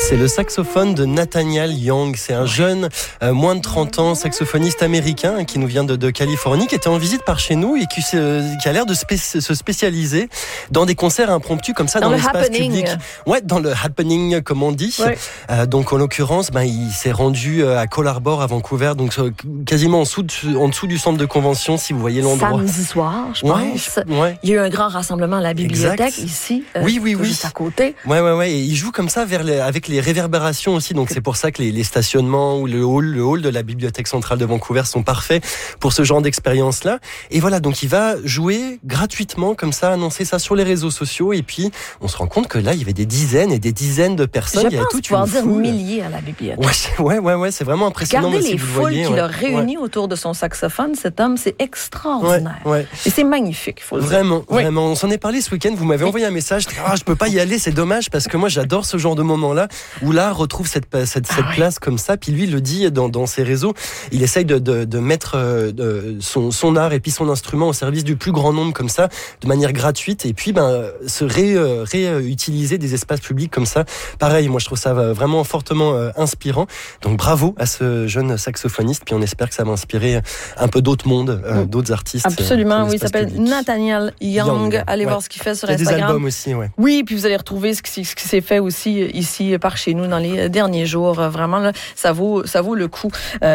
C'est le saxophone de Nathaniel Young. C'est un jeune, moins de 30 ans, saxophoniste américain qui nous vient de Californie, qui était en visite par chez nous et qui a l'air de se spécialiser dans des concerts impromptus comme ça dans l'espace public. Ouais, dans le happening, comme on dit. Ouais. Donc en l'occurrence, il s'est rendu à Cole Harbour à Vancouver, donc quasiment en dessous du centre de convention, si vous voyez l'endroit. Samedi soir, je pense. Ouais. Il y a eu un grand rassemblement à la bibliothèque ici, oui. juste à côté. Ouais. Et il joue comme ça avec les réverbérations aussi, donc c'est pour ça que les stationnements ou le hall de la bibliothèque centrale de Vancouver sont parfaits pour ce genre d'expérience-là. Et voilà, donc il va jouer gratuitement comme ça, annoncer ça sur les réseaux sociaux, et puis on se rend compte que là, il y avait des dizaines et des dizaines de personnes. Je pense pouvoir dire milliers à la bibliothèque. Ouais, c'est vraiment impressionnant. Regardez les foules qu'il a réunies autour de son saxophone, cet homme, c'est extraordinaire. Ouais. Et c'est magnifique, il faut le dire. Vraiment. On s'en est parlé ce week-end, vous m'avez envoyé un message, je peux pas y aller, c'est dommage, parce que moi j'adore ce genre de moment-là, où l'art retrouve cette place comme ça, puis lui il le dit dans ses réseaux, il essaye de mettre son art et puis son instrument au service du plus grand nombre comme ça, de manière gratuite, et puis se réutiliser des espaces publics comme ça. Pareil, moi je trouve ça vraiment fortement inspirant, donc bravo à ce jeune saxophoniste, puis on espère que ça va inspirer un peu d'autres mondes, d'autres artistes. Absolument, oui, il s'appelle Nathaniel Young. Allez voir ce qu'il fait sur Instagram. Il y a des albums aussi, ouais. Oui, puis vous allez retrouver ce qui s'est fait aussi ici par chez nous dans les derniers jours. Vraiment, là, ça vaut le coup.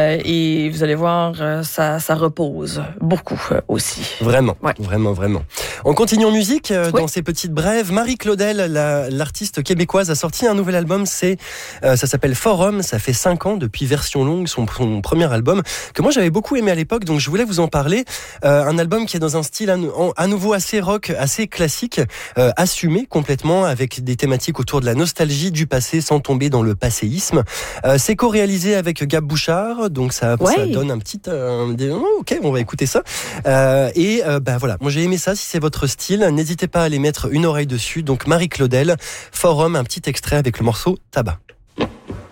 Et vous allez voir, ça repose beaucoup aussi. Vraiment. On continue en musique dans ces petites brèves. Marie Claudel, l'artiste québécoise, a sorti un nouvel album. Ça s'appelle Forum. Ça fait 5 ans depuis Version Longue, son premier album, que moi j'avais beaucoup aimé à l'époque, donc je voulais vous en parler. Un album qui est dans un style à nouveau assez rock, assez classique, assumé complètement, avec des thématiques autour de la nostalgie du passé sans tomber dans le passéisme. C'est co-réalisé avec Gab Bouchard, donc ça donne un petit... ok, on va écouter ça. Voilà, moi j'ai aimé ça. Si c'est votre style, n'hésitez pas à aller mettre une oreille dessus. Donc Marie Claudel, Forum, un petit extrait avec le morceau Tabac.